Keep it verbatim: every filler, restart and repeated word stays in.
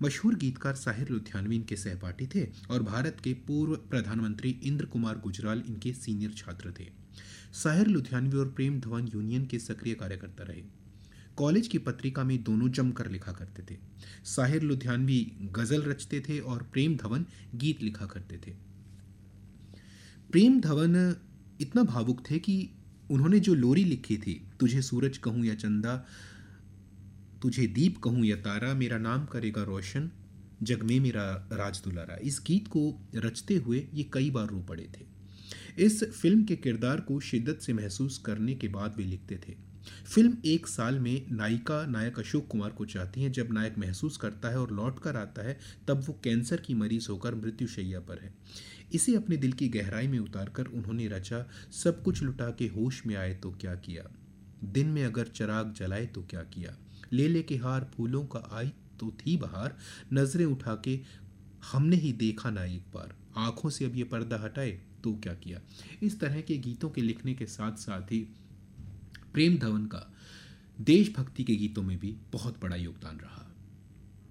मशहूर गीतकार साहिर लुधियानवी इनके सहपाठी थे और भारत के पूर्व प्रधानमंत्री इंद्र कुमार गुजराल इनके सीनियर छात्र थे। साहिर लुधियानवी और प्रेम धवन यूनियन के सक्रिय कार्यकर्ता रहे। कॉलेज की पत्रिका में दोनों जमकर लिखा करते थे। साहिर लुधियानवी गजल रचते थे और प्रेम धवन गीत लिखा करते थे। प्रेम धवन इतना भावुक थे कि उन्होंने जो लोरी लिखी थी, तुझे सूरज कहूं या चंदा, तुझे दीप कहूं या तारा, मेरा नाम करेगा रोशन, जग में मेरा राज दुलारा, इस गीत को रचते हुए ये कई बार रो पड़े थे। इस फिल्म के किरदार को शिद्दत से महसूस करने के बाद वे लिखते थे। फिल्म एक साल में नायिका नायक अशोक कुमार को चाहती हैं। जब नायक महसूस करता है और लौट कर आता है तब वो कैंसर की मरीज होकर मृत्युशैया पर है। इसे अपने दिल की गहराई में उतारकर उन्होंने रचा, सब कुछ लुटा के होश में आए तो क्या किया, दिन में अगर चिराग जलाए तो क्या किया, ले ले के हार फूलों का आई तो थी बहार, नजरें उठा के हमने ही देखा ना एक बार, आंखों से अब ये पर्दा हटाए तो क्या किया। इस तरह के गीतों के लिखने के साथ साथ ही प्रेम धवन का देशभक्ति के गीतों में भी बहुत बड़ा योगदान रहा।